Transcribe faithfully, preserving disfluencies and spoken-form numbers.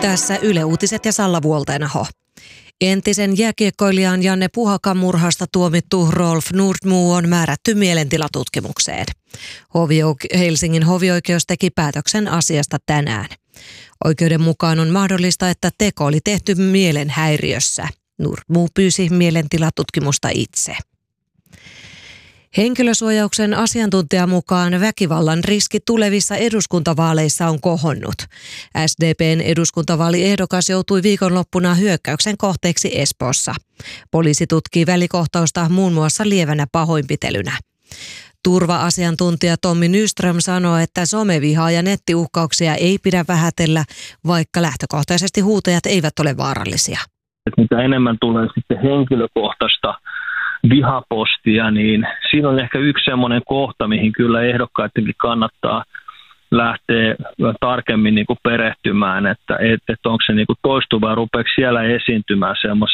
Tässä Yle Uutiset ja Salla Vuoltenaho. Entisen jääkiekkoilijan Janne Puhakan murhasta tuomittu Rolf Nordmo on määrätty mielentilatutkimukseen. Hovioike- Helsingin hovioikeus teki päätöksen asiasta tänään. Oikeuden mukaan on mahdollista, että teko oli tehty mielenhäiriössä. Nordmo pyysi mielentilatutkimusta itse. Henkilösuojauksen asiantuntijan mukaan väkivallan riski tulevissa eduskuntavaaleissa on kohonnut. S D P:n eduskuntavaaliehdokas joutui viikonloppuna hyökkäyksen kohteeksi Espoossa. Poliisi tutkii välikohtausta muun muassa lievänä pahoinpitelynä. Turva-asiantuntija Tommi Nyström sanoo, että somevihaa ja nettiuhkauksia ei pidä vähätellä, vaikka lähtökohtaisesti huutajat eivät ole vaarallisia. Mitä enemmän tulee sitten henkilökohtaista vihapostia, niin siinä on ehkä yksi semmoinen kohta, mihin kyllä ehdokkaidenkin kannattaa lähteä tarkemmin niin kuin perehtymään, että, että onko se niin kuin toistuva ja rupeeko siellä esiintymään semmoisia